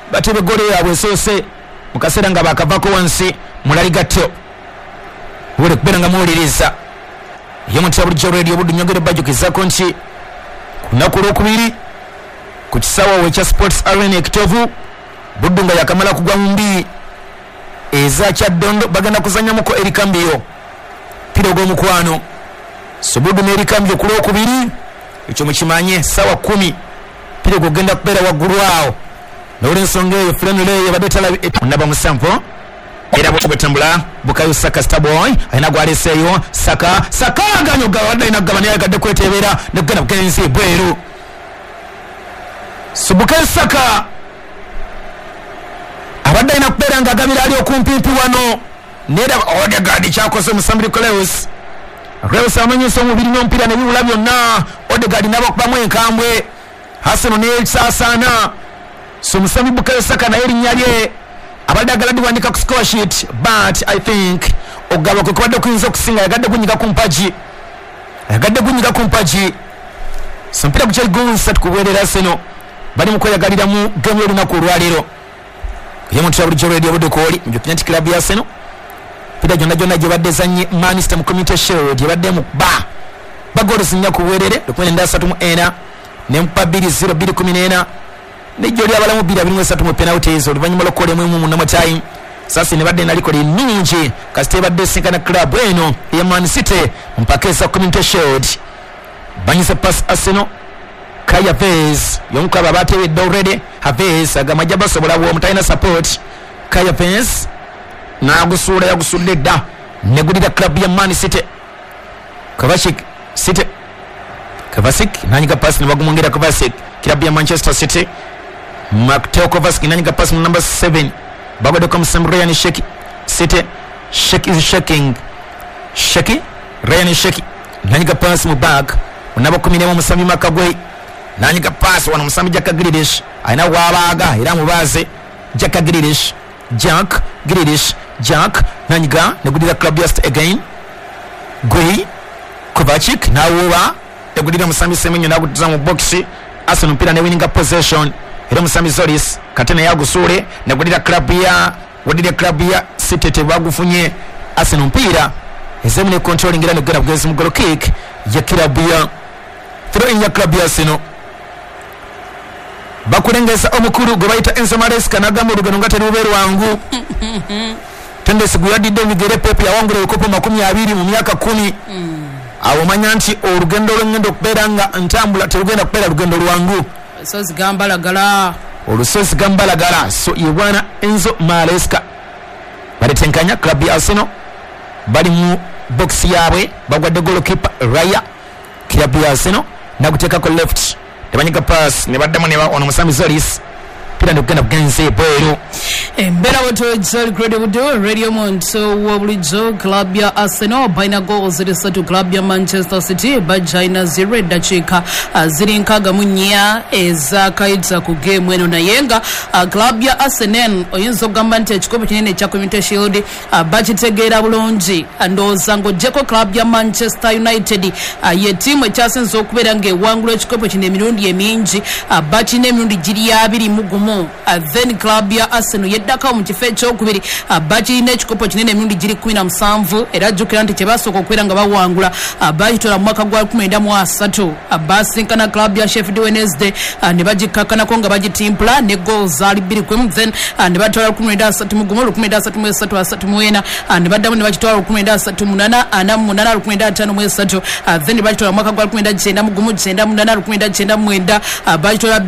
batebe gole yabwe sose mukasera nga bakavako wansi mulali gatto wole kubera nga muwuliriza yo mutabu radio budu nyogere bajukizako nchi kunaku lwokubiri ku kisawa we cha Sports Arena ekitovu budu nga yakamala kugwa mumbi eza cha Dondo bagenda kuzanyamuko erikambiyo piro gwomukwano so budu ne erikambiyo ku lwokubiri ekyo mukimanye sawa 10 piro gogenda kupera waggulu awo nawule ensonga eyo Frenule yabadde talabi naba musampo era bwetambula Bukayo Saka Starboy aina gwaleseyo Saka ganyo gawadde ina gabani yakadde kwetebera ne kugenda bukenzi bweru so Bukayo Saka abadde ina kupera nga gabira ali okumpimpi wano nera Odegaard kyakose musambiri Lewis amanyusa omubiri n'ompira ne bibula byonna Odegaard n'abakubamu enkambwe Hasano ne sasana so musambi Bukayo Saka naye erinnya lye abadde agala diwandika ku score sheet but I think ogaba kwe kubadde kuyinza okusinga yagadde kunyiga ku mpaji so mpira gukyali gunsatu kubwerera seno bali mu kweyagalira mu game y'olunaku olwaleero ye muntu abuli radio budde kooli njukinya nti club ya seno pida jonna gye badde zanye Manchester mu Community Shield gye badde mu bagolo sinya ku bwerere 13 ne mpa 2-0 Nijoli abalamu 2-3 mu penalties oluvanyuma lokole mu na time sasa ne badde naliko linungi kasite badde sinkana club eno ya Man City mpakesa Community Shield banyisa pass Arsenal Kaya Vez yonkaba batewedde already Havez agamaja basobola wo mutaina support Kaya Vez na gusula yagusudde da negulira club ya Man City Kovacic nanyika pass ne bagumongera Kovacic club ya Manchester City Matteo Kovacic nanyika pass number 7 bagode kom Sam Ryan Sheki City Sheki is shaking Sheki Ryan Sheki nanyika pass mu back unabo 10 Musami Makagwe nanyika pass wana Musami Jack Grealish aina wabaga era mubaze Jack Grealish Jack nanyika negudira club just again Gui Kovacic nawuba negudira Musami Semenyo nagutiza mu box Arsenal mpira ne winning possession era Musami Zoris katena yagusule negudira club ya City tebagufunye Arsenal mpira ezemune controlling era negera bwezi mu goal kick ya club ya throw in ya club ya Arsenal bakulengeza omukuru gobaita Enzo Maresca nagamba olugano ngate luberu wangu tende siguyadi de migere Pepe yawangula ukopo 20 mu myaka 10 awo manyanti olugendo lwengendo kuberanga ntambula terugenda kupera lugendo lwangu sozi gambalagala olusozi gambalagala so yebwana Enzo Maresca baletenkanya club ya Arsenal bali mu box yabwe bagwadde goalkeeper Raya club ya Arsenal nakuteka ko left tebanyika pass ne baddamu ne ono Musami Zoris pira ndokenda kugenze bwero Mbera wato Exal Grade Budo Radio Monto Wabulijo club ya Arsenal baina goals ziri club ya Manchester City bajaina 0 dachika ziri nkaga munya eza kaita ku game eno na yenga club ya Arsenal oyinzo gamba nti ekikopo kinene kya Community Shield bakitegera bulungi ndoza ngo jeko club ya Manchester United ye team ekyasinze okubeera nge wangula ekikopo kine emirundi emingi bakine emirundi giri abiri mugumu then club ya Arsenal yeddaka mu kifo ekyokubiri bakirina ekikopo kinene emirundi giri 17 era jjukira nti kyebasooka okubeera nga bawangula bakitola mu mwaka gwa 2013 basinkana club ya Sheffield Wednesday ne bagikakkanako nga bagitimpula ne goals zaali 2-1 then ne batwala 13 mugumu 13 ne baddamu ne bakitwala 13 8 then ne bakitola mu mwaka gwa 19 mugumu 9 bakitola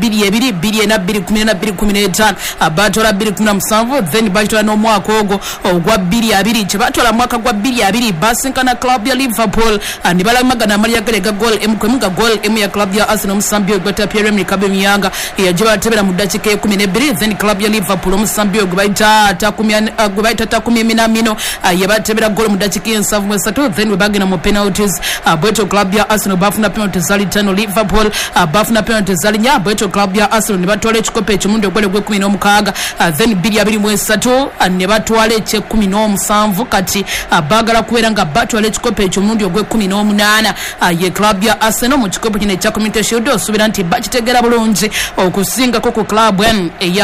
2-2 batola 2-17 then batola no mwaka ogwo ogwa 2-2 kyebatola mwaka gwa 2-2 basinkana club ya Liverpool ne balamagana amalya galega goal emukwemuga goal emu ya club ya Arsenal Musambio gwata Pierre Mikabe Miyanga yajiba tebera mu dakika 12 then club ya Liverpool Musambio gwaita takumina yabatebera goal mu dakika 7 then bagena mu penalties bweto club ya Arsenal bafuna penalties zali 5 Liverpool bafuna penalties zali nya bweto club ya Arsenal ne batwala ekikopo ekimundo gwale gwe 16 then 2-3 ne batwala ekye 17 kati bagala kubeera nga batwala ekikopo ekimundo gwe 18 ye club ya Arsenal mu kikopo kino ekya Community Shield osuubira nti bakitegera bulungi okusingako ku club eya